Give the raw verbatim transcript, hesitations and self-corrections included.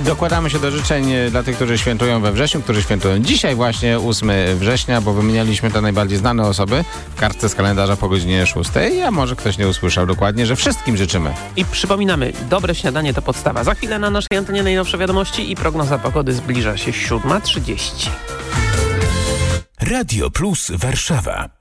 dokładamy się do życzeń dla tych, którzy świętują we wrześniu, którzy świętują dzisiaj właśnie ósmego września, bo wymienialiśmy te najbardziej znane osoby w kartce z kalendarza po godzinie szóstej, a może ktoś nie usłyszał dokładnie, że wszystkim życzymy. I przypominamy, dobre śniadanie to podstawa. Za chwilę na naszej antenie najnowsze wiadomości i prognoza pogody zbliża się siódma trzydzieści. Radio Plus Warszawa.